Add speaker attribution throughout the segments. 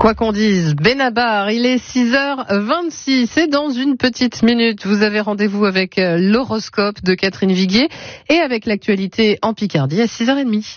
Speaker 1: Quoi qu'on dise, Benabar, il est 6h26 et dans une petite minute, vous avez rendez-vous avec l'horoscope de Catherine Viguier et avec l'actualité en Picardie à 6h30.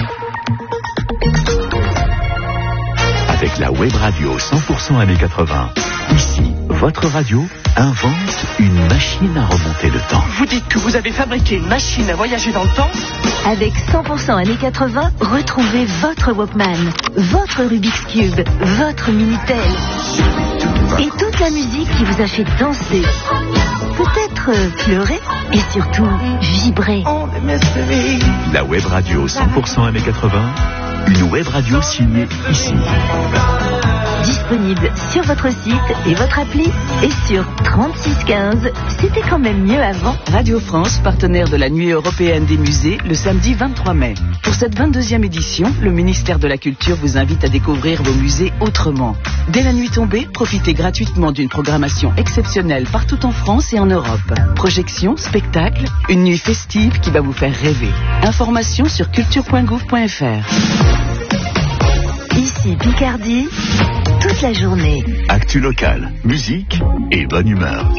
Speaker 2: Avec la web radio 100% années 80, ici, votre radio invente une machine à remonter le temps.
Speaker 3: Vous dites que vous avez fabriqué une machine à voyager dans le temps ?
Speaker 4: Avec 100% années 80, retrouvez votre Walkman, votre Rubik's Cube, votre Minitel et toute la musique qui vous a fait danser, peut-être pleurer et surtout vibrer.
Speaker 2: La web radio 100% années 80, une web radio signée ici.
Speaker 4: Disponible sur votre site et votre appli et sur 3615. C'était quand même mieux avant.
Speaker 3: Radio France, partenaire de la Nuit européenne des musées, le samedi 23 mai. Pour cette 22e édition, le ministère de la Culture vous invite à découvrir vos musées autrement. Dès la nuit tombée, profitez gratuitement d'une programmation exceptionnelle partout en France et en Europe. Projections, spectacles, une nuit festive qui va vous faire rêver. Informations sur culture.gouv.fr.
Speaker 4: Ici Picardie, toute la journée.
Speaker 2: Actu locale, musique et bonne humeur.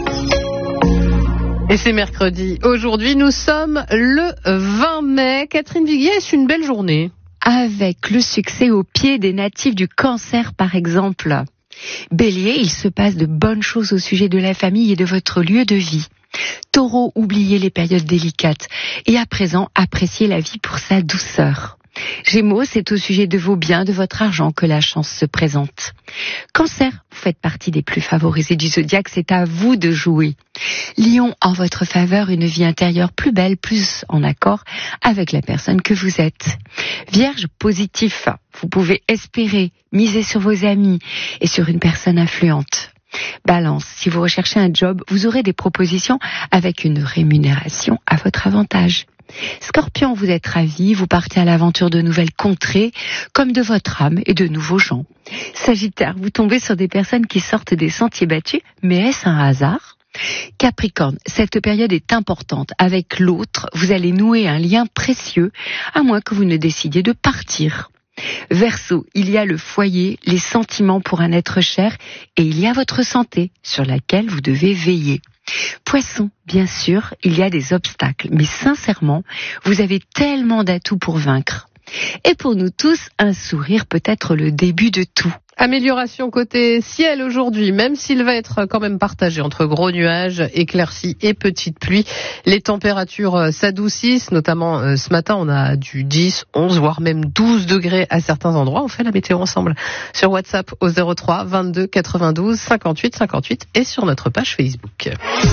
Speaker 1: Et c'est mercredi. Aujourd'hui, nous sommes le 20 mai. Catherine Viguier, est-ce une belle journée ?
Speaker 5: Avec le succès au pied des natifs du Cancer, par exemple. Bélier, il se passe de bonnes choses au sujet de la famille et de votre lieu de vie. Taureau, oubliez les périodes délicates et à présent, appréciez la vie pour sa douceur. Gémeaux, c'est au sujet de vos biens, de votre argent que la chance se présente. Cancer, vous faites partie des plus favorisés du zodiaque, c'est à vous de jouer. Lion, en votre faveur, une vie intérieure plus belle, plus en accord avec la personne que vous êtes. Vierge, positif, vous pouvez espérer, miser sur vos amis et sur une personne influente. Balance, si vous recherchez un job, vous aurez des propositions avec une rémunération à votre avantage. Scorpion, vous êtes ravi, vous partez à l'aventure de nouvelles contrées, comme de votre âme et de nouveaux gens. Sagittaire, vous tombez sur des personnes qui sortent des sentiers battus, mais est-ce un hasard ? Capricorne, cette période est importante. Avec l'autre, vous allez nouer un lien précieux, à moins que vous ne décidiez de partir. Verseau, il y a le foyer, les sentiments pour un être cher, et il y a votre santé, sur laquelle vous devez veiller. Poisson, bien sûr, il y a des obstacles, mais sincèrement, vous avez tellement d'atouts pour vaincre. Et pour nous tous, un sourire peut être le début de tout.
Speaker 1: Amélioration côté ciel aujourd'hui, même s'il va être quand même partagé entre gros nuages, éclaircies et petites pluies. Les températures s'adoucissent, notamment ce matin on a du 10, 11, voire même 12 degrés à certains endroits. On fait la météo ensemble sur WhatsApp au 03 22 92 58 58 et sur notre page Facebook.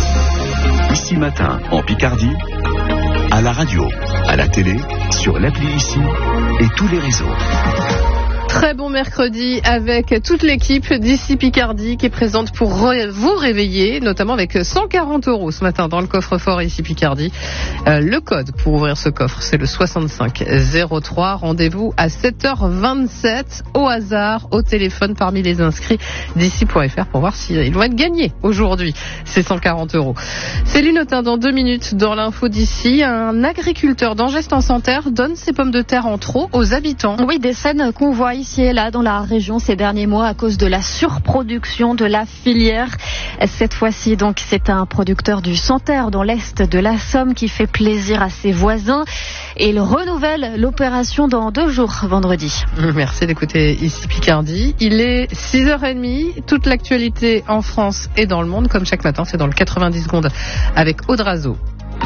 Speaker 2: Ici matin, en Picardie, à la radio, à la télé, sur l'appli ici et tous les réseaux.
Speaker 1: Très bon mercredi avec toute l'équipe d'ici Picardie qui est présente pour vous réveiller, notamment avec 140 € ce matin dans le coffre-fort ici Picardie. Le code pour ouvrir ce coffre, c'est le 6503. Rendez-vous à 7h27 au hasard au téléphone parmi les inscrits d'ici.fr pour voir s'ils vont être gagnés aujourd'hui, ces 140 €. C'est Lunotin dans 2 minutes dans l'info d'ici. Un agriculteur d'Angest-en-Santerre donne ses pommes de terre en trop aux habitants.
Speaker 6: Oui, des scènes qu'on voit ici et là dans la région ces derniers mois à cause de la surproduction de la filière. Cette fois-ci, donc, c'est un producteur du Santerre dans l'est de la Somme qui fait plaisir à ses voisins et il renouvelle l'opération dans 2 jours, vendredi.
Speaker 1: Merci d'écouter ici Picardie. Il est 6h30. Toute l'actualité en France et dans le monde, comme chaque matin, c'est dans le 90 secondes avec Audrazo.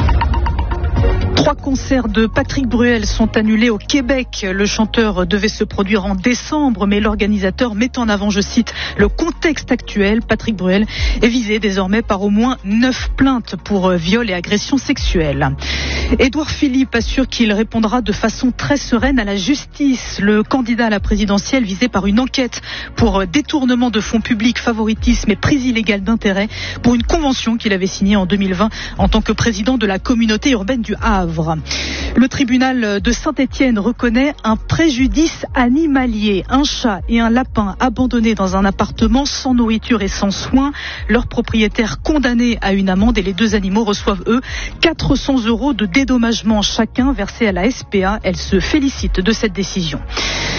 Speaker 7: 3 concerts de Patrick Bruel sont annulés au Québec. Le chanteur devait se produire en décembre, mais l'organisateur met en avant, je cite, le contexte actuel. Patrick Bruel est visé désormais par au moins 9 plaintes pour viol et agression sexuelle. Édouard Philippe assure qu'il répondra de façon très sereine à la justice. Le candidat à la présidentielle visé par une enquête pour détournement de fonds publics, favoritisme et prise illégale d'intérêt pour une convention qu'il avait signée en 2020 en tant que président de la communauté urbaine du Havre. Le tribunal de Saint-Étienne reconnaît un préjudice animalier. Un chat et un lapin abandonnés dans un appartement sans nourriture et sans soins. Leurs propriétaires condamnés à une amende et les 2 animaux reçoivent, eux, 400 € de dédommagement chacun versés à la SPA. Elle se félicite de cette décision.